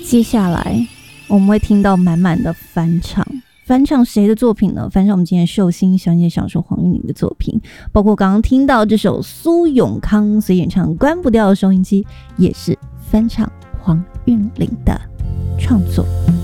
接下来我们会听到满满的翻唱。翻唱谁的作品呢？翻唱我们今天寿星小姐小说黄韵玲的作品，包括刚刚听到这首苏永康所演唱《关不掉的收音机》，也是翻唱黄韵玲的创作。